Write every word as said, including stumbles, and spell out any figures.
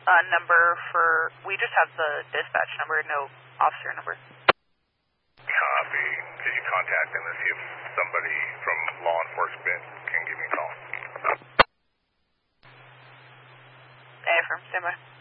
uh, number for, we just have the dispatch number, no officer number. Copy. Could you contact them and see if somebody from law enforcement can give me a call? A, affirm, stand by.